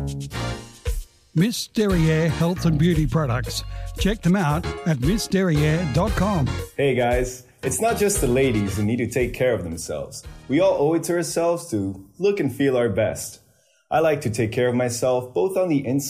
Miss Derriere Health and Beauty Products. Check them out at missderriere.com. Hey guys, it's not just the ladies who need to take care of themselves. We all owe it to ourselves to look and feel our best. I like to take care of myself both on the inside